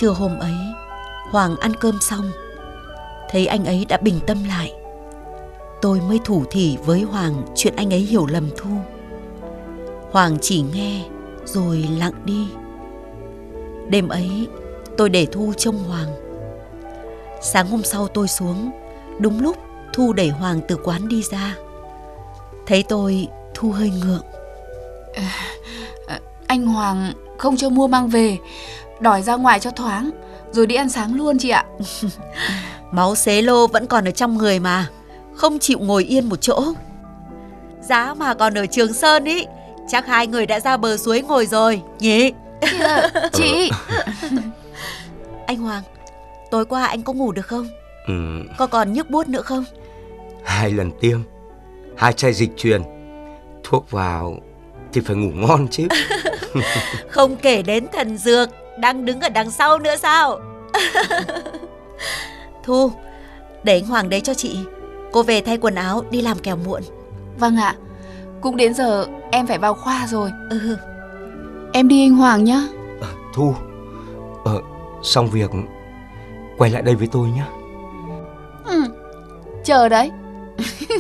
Trưa hôm ấy, Hoàng ăn cơm xong, thấy anh ấy đã bình tâm lại, tôi mới thủ thỉ với Hoàng chuyện anh ấy hiểu lầm Thu. Hoàng chỉ nghe rồi lặng đi. Đêm ấy tôi để Thu trông Hoàng. Sáng hôm sau tôi xuống, đúng lúc Thu đẩy Hoàng từ quán đi ra. Thấy tôi, Thu hơi ngượng. Anh Hoàng không cho mua mang về, đòi ra ngoài cho thoáng, rồi đi ăn sáng luôn chị ạ. Máu xế lô vẫn còn ở trong người mà, không chịu ngồi yên một chỗ. Giá mà còn ở Trường Sơn ý, chắc hai người đã ra bờ suối ngồi rồi nhỉ? Chị. Anh Hoàng, tối qua anh có ngủ được không? Có còn nhức buốt nữa không? 2 lần tiêm, 2 chai dịch truyền, thuốc vào thì phải ngủ ngon chứ. Không kể đến thần dược đang đứng ở đằng sau nữa sao? Thu, để anh Hoàng đấy cho chị. Cô về thay quần áo đi làm kẻo muộn. Vâng ạ, cũng đến giờ em phải vào khoa rồi. Em đi anh Hoàng nhá. Thu, xong việc quay lại đây với tôi nhé. Chờ đấy.